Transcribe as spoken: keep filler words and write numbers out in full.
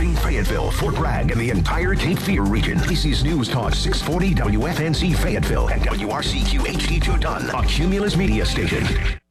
Covering Fayetteville, Fort Bragg, and the entire Cape Fear region. This is News Talk six forty W F N C Fayetteville and W R C Q H D two Dunn, a Cumulus Media Station.